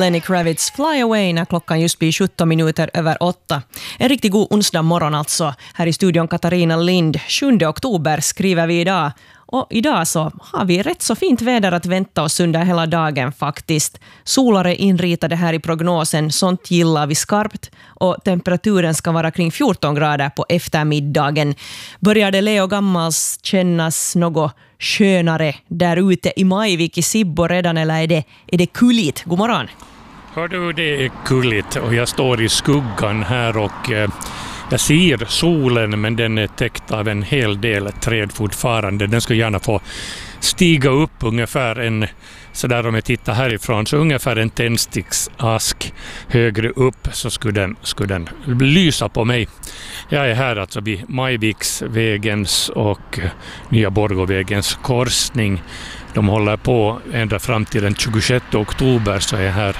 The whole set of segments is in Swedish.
Lenny Kravitz Fly Away när klockan just blir 17 minuter över 8. En riktigt god onsdag morgon alltså. Här i studion Katarina Lind. 7 oktober skriver vi idag. Och idag så har vi rätt så fint väder att vänta oss under hela dagen faktiskt. Solar är inritade här i prognosen, sånt gillar vi skarpt. Och temperaturen ska vara kring 14 grader på eftermiddagen. Börjar det Leo Gammals kännas något skönare där ute i Majvik i Sibbo redan, eller är det kulligt? God morgon. Hör du, det är kulligt och jag står i skuggan här och jag ser solen, men den är täckt av en hel del träd fortfarande. Den skulle gärna få stiga upp ungefär sådär om jag tittar härifrån, så ungefär en tändsticksask högre upp så skulle den lysa på mig. Jag är här alltså vid Majviksvägens och Nya Borgåvägens korsning. De håller på ända fram till den 26 oktober så är här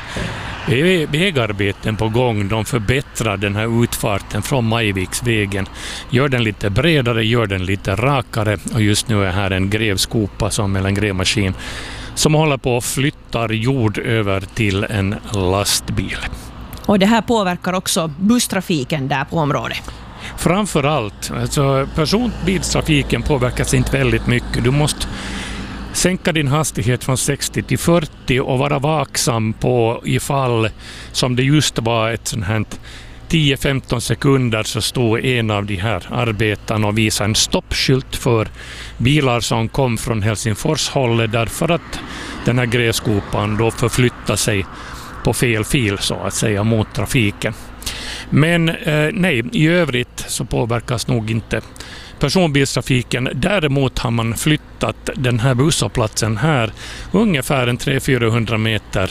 vägarbeten på gång. De förbättrar den här utfarten från Majviksvägen. Gör den lite bredare, gör den lite rakare. Och just nu är här en grävskopa eller en grävmaskin som håller på att flytta jord över till en lastbil. Och det här påverkar också busstrafiken där på området. Framförallt, alltså personbilstrafiken påverkas inte väldigt mycket. Du måste sänka din hastighet från 60 till 40 och vara vaksam på ifall, som det just var ett sånt här 10-15 sekunder så stod en av de här arbetarna och visade en stoppskylt för bilar som kom från Helsingfors-hållet, därför att den här grävskopan då förflyttar sig på fel fil så att säga mot trafiken. Men nej, i övrigt så påverkas nog inte personbilstrafiken. Däremot har man flyttat den här busshållplatsen här ungefär en 300-400 meter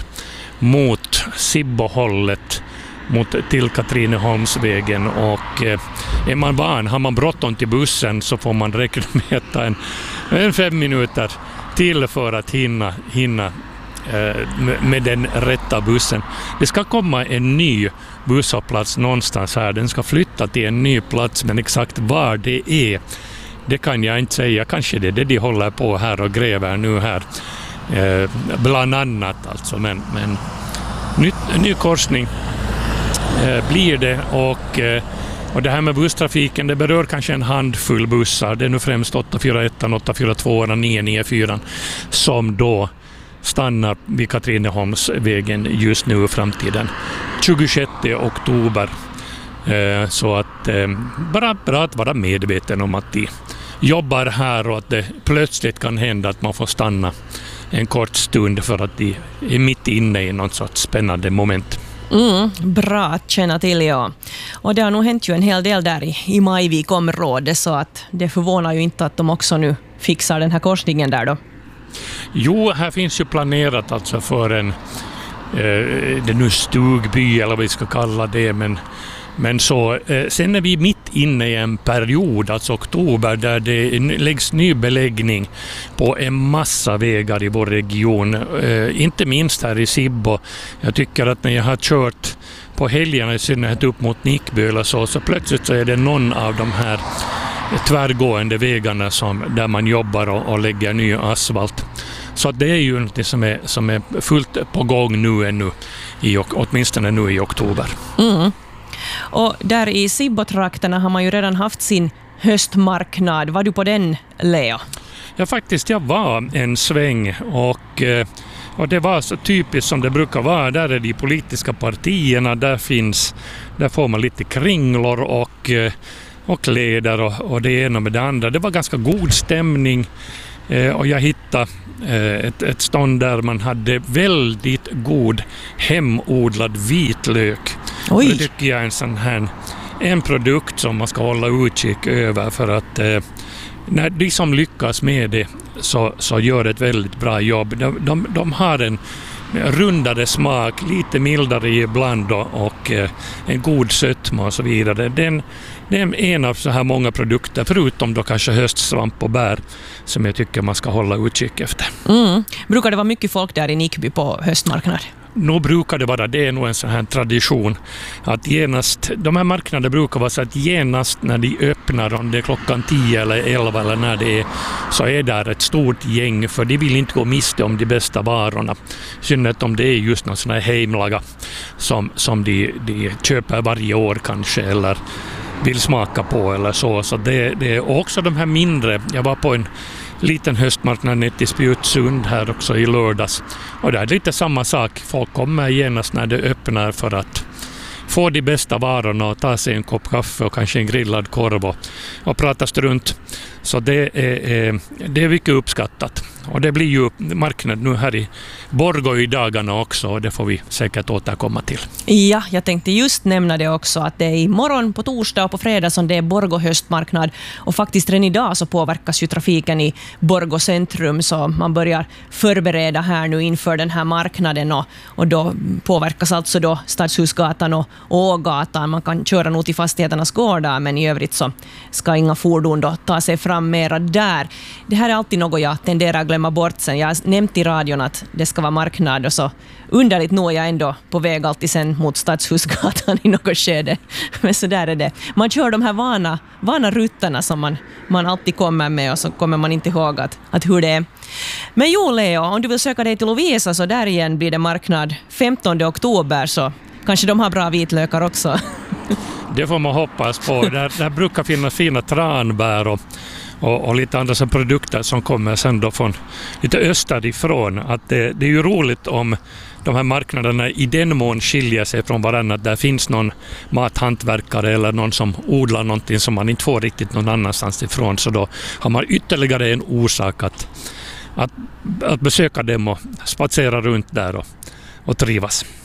mot Sibbohållet, till Katrineholmsvägen, och är man van, har man bråttom till bussen så får man räkna med att ta en 5 minuter till för att hinna med den rätta bussen. Det ska komma en ny busshållplats någonstans här. Den ska flytta till en ny plats, men exakt var det är, det kan jag inte säga. Kanske det är det de håller på här och gräver nu här. Bland annat alltså. Men ny korsning blir det, och det här med busstrafiken, det berör kanske en handfull bussar. Det är nu främst 841, 842 och 994 som då stannar vid Katrineholmsvägen just nu fram till den 26 oktober. Så att bara att vara medveten om att de jobbar här och att det plötsligt kan hända att man får stanna en kort stund för att de är mitt inne i något sorts spännande moment. Bra att känna till, ja. Och det har nog hänt ju en hel del där i Majvik-området, så att det förvånar ju inte att de också nu fixar den här korsningen där då. Jo, här finns ju planerat alltså för det nu stugby eller vad vi ska kalla det, men så sen är vi mitt inne i en period, alltså oktober, där det läggs ny beläggning på en massa vägar i vår region, inte minst här i Sibbo. Jag tycker att när jag har kört på helgerna i synnerhet upp mot Nickböla så plötsligt så är det någon av de här tvärgående vägarna där man jobbar och lägger ny asfalt. Så det är ju något som är fullt på gång nu åtminstone nu i oktober. Och där i Sibbo-trakterna har man ju redan haft sin höstmarknad. Var du på den, Leo? Ja, faktiskt, jag var en sväng och det var så typiskt som det brukar vara. Där är de politiska partierna, där får man lite kringlor och kläder och det ena med det andra. Det var ganska god stämning, och jag hittade ett stånd där man hade väldigt god hemodlad vitlök. Oj. Det tycker jag är en produkt som man ska hålla utkik över, för att när de som lyckas med det så gör ett väldigt bra jobb. De har en rundare smak, lite mildare ibland och en god sötma och så vidare. Det är en av så här många produkter, förutom då kanske höstsvamp och bär, som jag tycker man ska hålla utkik efter. Brukar det vara mycket folk där i Nickby på höstmarknad? nu brukar det vara, det är nog en sån här tradition att genast, de här marknaderna brukar vara så att genast när de öppnar, om det är klockan 10 eller 11 eller när det är, så är där ett stort gäng, för de vill inte gå miste om de bästa varorna. I synnerhet om det är just någon sån här heimlaga som de köper varje år kanske eller vill smaka på eller så. Så det är också de här mindre. Jag var på en liten höstmarknad nere i Spjutsund här också i lördags. Och det är lite samma sak. Folk kommer genast när det öppnar för att få de bästa varorna och ta sig en kopp kaffe och kanske en grillad korv och prata strunt. Så det är mycket uppskattat. Och det blir ju marknad nu här i Borgå i dagarna också, och det får vi säkert återkomma till. Ja, jag tänkte just nämna det också, att det är imorgon på torsdag och på fredag som det är Borgå höstmarknad. Och faktiskt redan idag så påverkas ju trafiken i Borgå centrum, så man börjar förbereda här nu inför den här marknaden, och då påverkas alltså då Stadshusgatan och Ågatan. Man kan köra nog till fastigheternas gårdar, men i övrigt så ska inga fordon då ta sig fram mera där. Det här är alltid något jag tenderar att glömma bort sen. Jag har nämnt i radion att det ska vara marknad, och så underligt nog är jag ändå på väg alltid sen mot Stadshusgatan i något skede. Men så där är det. Man kör de här vana rutterna som man alltid kommer med, och så kommer man inte ihåg att hur det är. Men jo, Leo, om du vill söka dig till Lovisa, så där igen blir det marknad 15 oktober, så kanske de har bra vitlökar också. Det får man hoppas på. Där brukar finnas fina tranbär och lite andra som produkter som kommer sen då från lite österifrån. Att det är ju roligt om de här marknaderna i den mån skiljer sig från varandra. Där finns någon mathantverkare eller någon som odlar någonting som man inte får riktigt någon annanstans ifrån. Så då har man ytterligare en orsak att besöka dem och spatsera runt där och trivas.